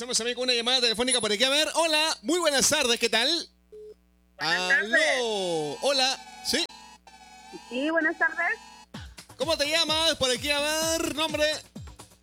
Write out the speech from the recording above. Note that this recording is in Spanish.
Empezamos también con una llamada telefónica por aquí. A ver, hola, muy buenas tardes, ¿qué tal? Buenas tardes. Aló, hola, ¿sí? Sí, buenas tardes. ¿Cómo te llamas? Por aquí, a ver, nombre.